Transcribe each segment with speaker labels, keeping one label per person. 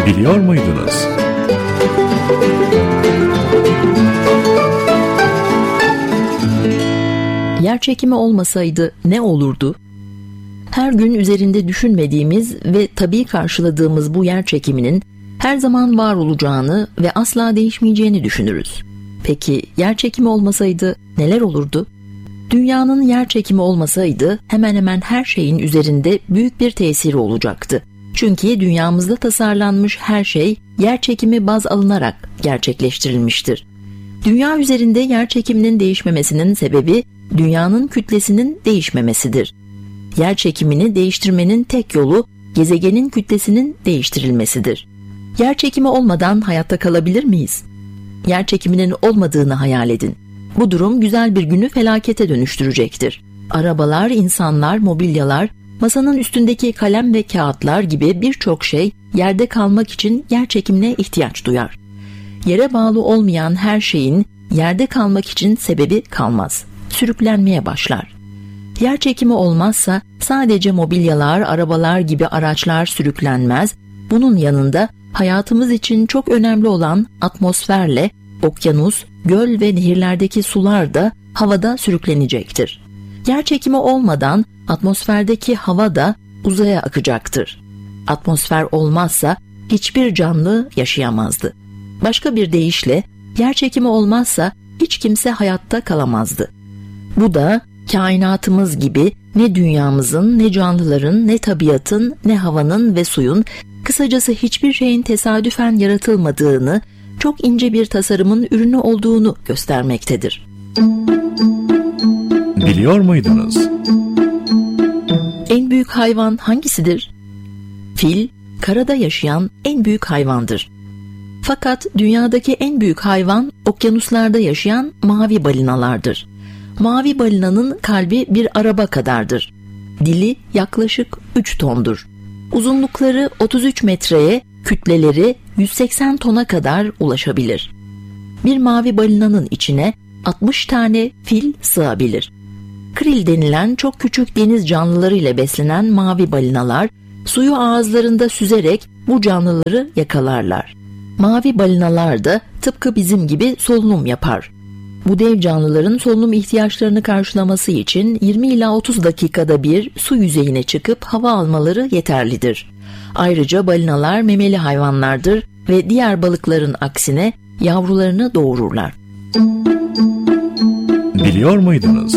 Speaker 1: Biliyor muydunuz?
Speaker 2: Yerçekimi olmasaydı ne olurdu? Her gün üzerinde düşünmediğimiz ve tabii karşıladığımız bu yerçekiminin her zaman var olacağını ve asla değişmeyeceğini düşünürüz. Peki yerçekimi olmasaydı neler olurdu? Dünyanın yerçekimi olmasaydı hemen hemen her şeyin üzerinde büyük bir tesiri olacaktı. Çünkü dünyamızda tasarlanmış her şey yerçekimi baz alınarak gerçekleştirilmiştir. Dünya üzerinde yerçekiminin değişmemesinin sebebi dünyanın kütlesinin değişmemesidir. Yerçekimini değiştirmenin tek yolu gezegenin kütlesinin değiştirilmesidir. Yerçekimi olmadan hayatta kalabilir miyiz? Yerçekiminin olmadığını hayal edin. Bu durum güzel bir günü felakete dönüştürecektir. Arabalar, insanlar, mobilyalar, masanın üstündeki kalem ve kağıtlar gibi birçok şey yerde kalmak için yerçekimine ihtiyaç duyar. Yere bağlı olmayan her şeyin yerde kalmak için sebebi kalmaz. Sürüklenmeye başlar. Yerçekimi olmazsa sadece mobilyalar, arabalar gibi araçlar sürüklenmez, bunun yanında hayatımız için çok önemli olan atmosferle okyanus, göl ve nehirlerdeki sular da havada sürüklenecektir. Yerçekimi olmadan atmosferdeki hava da uzaya akacaktır. Atmosfer olmazsa hiçbir canlı yaşayamazdı. Başka bir deyişle yerçekimi olmazsa hiç kimse hayatta kalamazdı. Bu da kainatımız gibi ne dünyamızın, ne canlıların, ne tabiatın, ne havanın ve suyun, kısacası hiçbir şeyin tesadüfen yaratılmadığını, çok ince bir tasarımın ürünü olduğunu göstermektedir.
Speaker 1: Biliyor muydunuz?
Speaker 2: En büyük hayvan hangisidir? Fil, karada yaşayan en büyük hayvandır. Fakat dünyadaki en büyük hayvan okyanuslarda yaşayan mavi balinalardır. Mavi balinanın kalbi bir araba kadardır. Dili yaklaşık 3 tondur. Uzunlukları 33 metreye, kütleleri 180 tona kadar ulaşabilir. Bir mavi balinanın içine 60 tane fil sığabilir. Kril denilen çok küçük deniz canlıları ile beslenen mavi balinalar suyu ağızlarında süzerek bu canlıları yakalarlar. Mavi balinalar da tıpkı bizim gibi solunum yapar. Bu dev canlıların solunum ihtiyaçlarını karşılaması için 20 ila 30 dakikada bir su yüzeyine çıkıp hava almaları yeterlidir. Ayrıca balinalar memeli hayvanlardır ve diğer balıkların aksine yavrularını doğururlar.
Speaker 1: Biliyor muydunuz?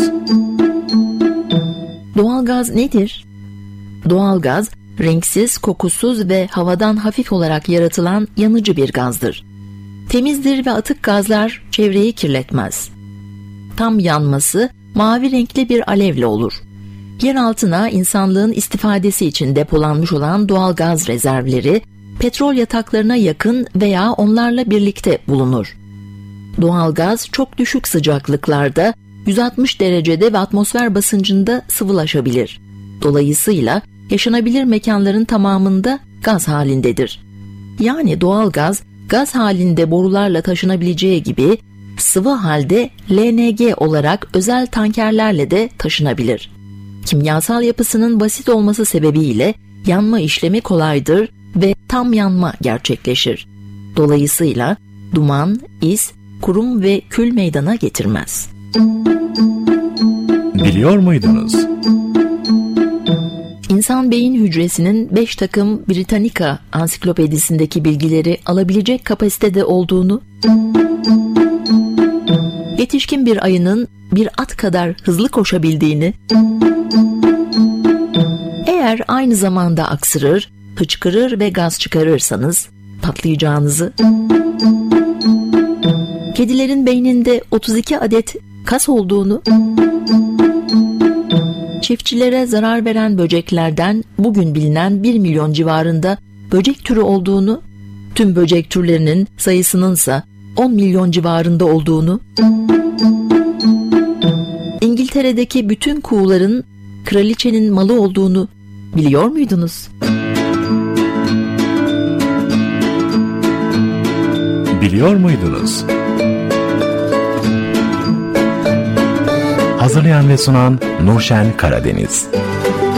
Speaker 2: Doğalgaz nedir? Doğalgaz, renksiz, kokusuz ve havadan hafif olarak yaratılan yanıcı bir gazdır. Temizdir ve atık gazlar çevreyi kirletmez. Tam yanması mavi renkli bir alevle olur. Yer altına insanlığın istifadesi için depolanmış olan doğal gaz rezervleri petrol yataklarına yakın veya onlarla birlikte bulunur. Doğal gaz çok düşük sıcaklıklarda 160 derecede ve atmosfer basıncında sıvılaşabilir. Dolayısıyla yaşanabilir mekanların tamamında gaz halindedir. Yani doğal gaz halinde borularla taşınabileceği gibi sıvı halde LNG olarak özel tankerlerle de taşınabilir. Kimyasal yapısının basit olması sebebiyle yanma işlemi kolaydır ve tam yanma gerçekleşir. Dolayısıyla duman, is, kurum ve kül meydana getirmez.
Speaker 1: Biliyor muydunuz?
Speaker 2: İnsan beyin hücresinin 5 takım Britannica ansiklopedisindeki bilgileri alabilecek kapasitede olduğunu, yetişkin bir ayının bir at kadar hızlı koşabildiğini, eğer aynı zamanda aksırır, hıçkırır ve gaz çıkarırsanız patlayacağınızı, kedilerin beyninde 32 adet kas olduğunu, çiftçilere zarar veren böceklerden bugün bilinen 1 milyon civarında böcek türü olduğunu, tüm böcek türlerinin sayısınınsa 10 milyon civarında olduğunu, İngiltere'deki bütün kuğuların kraliçenin malı olduğunu biliyor muydunuz?
Speaker 1: Biliyor muydunuz? Hazırlayan ve sunan Nurşen Karadeniz.